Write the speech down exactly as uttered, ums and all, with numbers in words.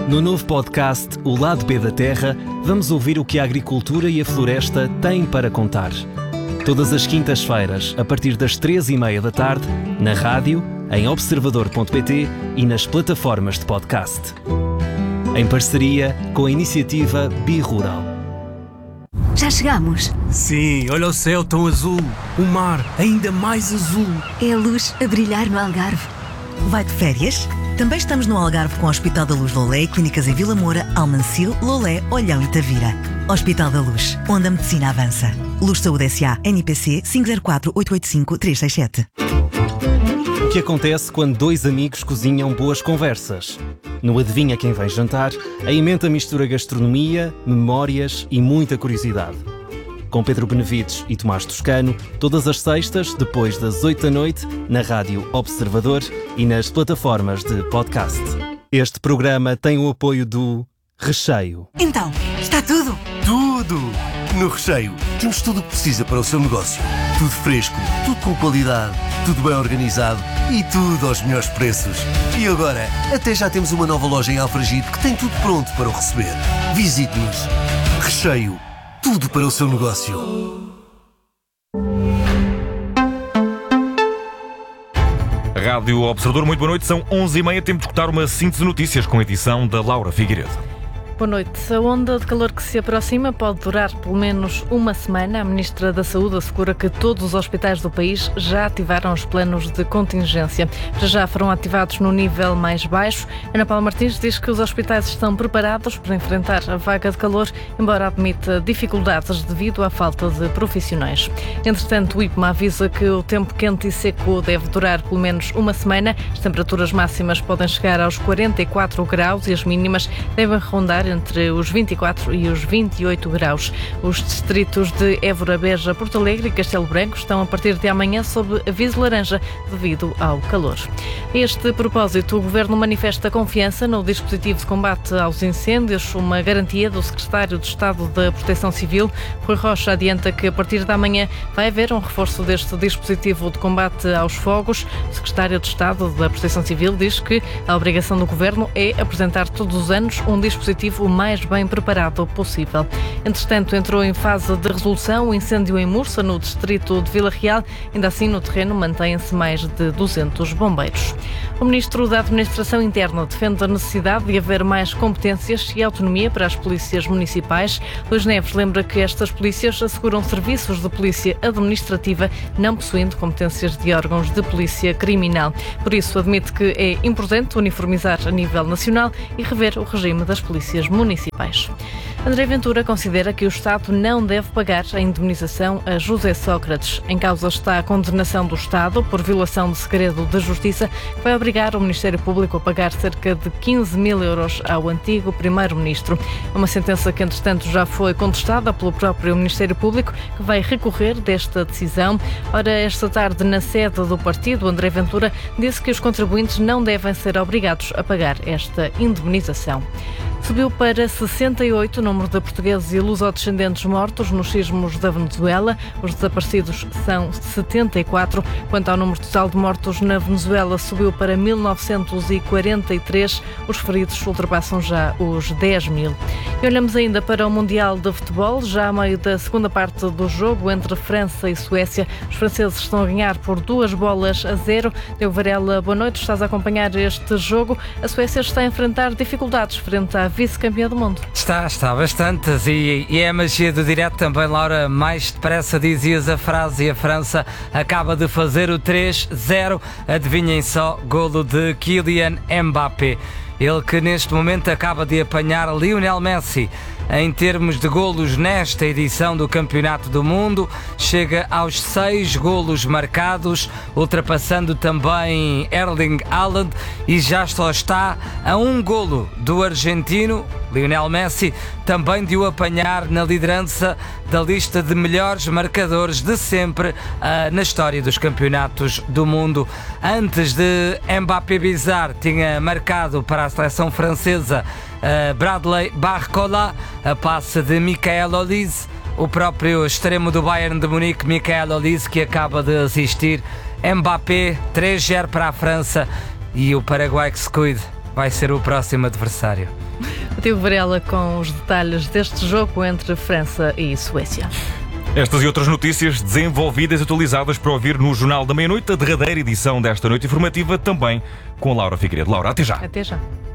No novo podcast O Lado B da Terra, vamos ouvir o que a agricultura e a floresta têm para contar. Todas as quintas-feiras, a partir das três e meia da tarde, na rádio, em observador ponto pt e nas plataformas de podcast. Em parceria com a iniciativa Bi-Rural. Já chegamos? Sim, olha o céu tão azul, o mar ainda mais azul. É a luz a brilhar no Algarve. Vai de férias? Também estamos no Algarve com o Hospital da Luz Lolé e clínicas em Vila Moura, Almancil, Lolé, Olhão e Tavira. Hospital da Luz, onde a medicina avança. Luz Saúde S A, N I P C cinco zero quatro oito oito cinco três seis sete. O que acontece quando dois amigos cozinham boas conversas? No Adivinha Quem Vem Jantar, a emenda mistura gastronomia, memórias e muita curiosidade. Com Pedro Benevides e Tomás Toscano, todas as sextas, depois das oito da noite, na Rádio Observador e nas plataformas de podcast. Este programa tem o apoio do Recheio. Então, está tudo? Tudo! No Recheio, temos tudo o que precisa para o seu negócio. Tudo fresco, tudo com qualidade, tudo bem organizado e tudo aos melhores preços. E agora, até já temos uma nova loja em Alfragide que tem tudo pronto para o receber. Visite-nos. Recheio. Tudo para o seu negócio. Rádio Observador, muito boa noite. São onze e meia, tempo de escutar uma síntese de notícias com a edição da Laura Figueiredo. Boa noite. A onda de calor que se aproxima pode durar pelo menos uma semana. A Ministra da Saúde assegura que todos os hospitais do país já ativaram os planos de contingência. Para já foram ativados no nível mais baixo. Ana Paula Martins diz que os hospitais estão preparados para enfrentar a vaga de calor, embora admita dificuldades devido à falta de profissionais. Entretanto, o I P M A avisa que o tempo quente e seco deve durar pelo menos uma semana. As temperaturas máximas podem chegar aos quarenta e quatro graus e as mínimas devem rondar entre os vinte e quatro e os vinte e oito graus. Os distritos de Évora, Beja, Porto Alegre e Castelo Branco estão a partir de amanhã sob aviso laranja devido ao calor. A este propósito, o Governo manifesta confiança no dispositivo de combate aos incêndios, uma garantia do Secretário de Estado da Proteção Civil. Rui Rocha adianta que a partir de amanhã vai haver um reforço deste dispositivo de combate aos fogos. O Secretário de Estado da Proteção Civil diz que a obrigação do Governo é apresentar todos os anos um dispositivo o mais bem preparado possível. Entretanto, entrou em fase de resolução o incêndio em Mursa, no distrito de Vila Real. Ainda assim, no terreno mantêm-se mais de duzentos bombeiros. O Ministro da Administração Interna defende a necessidade de haver mais competências e autonomia para as polícias municipais. Luís Neves lembra que estas polícias asseguram serviços de polícia administrativa, não possuindo competências de órgãos de polícia criminal. Por isso, admite que é importante uniformizar a nível nacional e rever o regime das polícias municipais. André Ventura considera que o Estado não deve pagar a indemnização a José Sócrates. Em causa está a condenação do Estado por violação de segredo de justiça, que vai obrigar o Ministério Público a pagar cerca de quinze mil euros ao antigo Primeiro-Ministro. É uma sentença que, entretanto, já foi contestada pelo próprio Ministério Público, que vai recorrer desta decisão. Ora, esta tarde, na sede do partido, André Ventura disse que os contribuintes não devem ser obrigados a pagar esta indemnização. Subiu para sessenta e oito o número de portugueses e lusodescendentes mortos nos sismos da Venezuela. Os desaparecidos são setenta e quatro. Quanto ao número total de mortos na Venezuela, subiu para mil novecentos e quarenta e três. Os feridos ultrapassam já os dez mil. E olhamos ainda para o Mundial de Futebol. Já a meio da segunda parte do jogo entre França e Suécia, os franceses estão a ganhar por duas bolas a zero. Diogo Varela, boa noite. Estás a acompanhar este jogo. A Suécia está a enfrentar dificuldades frente à vice-campeã do mundo. Está, está bastantes e, e é a magia do direto também, Laura. Mais depressa dizias a frase e a França acaba de fazer o três zero. Adivinhem só, golo de Kylian Mbappé. Ele que neste momento acaba de apanhar Lionel Messi em termos de golos nesta edição do Campeonato do Mundo. Chega aos seis golos marcados, ultrapassando também Erling Haaland e já só está a um golo do argentino Lionel Messi, também de o apanhar na liderança da lista de melhores marcadores de sempre uh, na história dos campeonatos do mundo. Antes de Mbappé Bizarre, tinha marcado para a seleção francesa uh, Bradley Barcola, a passe de Michael Olise, o próprio extremo do Bayern de Munique, Michael Olise, que acaba de assistir. Mbappé, três zero para a França, e o Paraguai que se cuide. vai ser o próximo adversário. O Tiago Varela com os detalhes deste jogo entre França e Suécia. Estas e outras notícias desenvolvidas e atualizadas para ouvir no Jornal da Meia-Noite, a derradeira edição desta noite informativa, também com a Laura Figueiredo. Laura, até já. Até já.